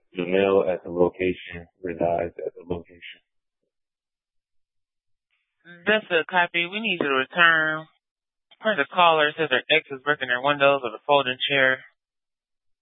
The male at the location resides at the location. That's a copy. We need you to return. Per the caller, says her ex is breaking their windows with a folding chair.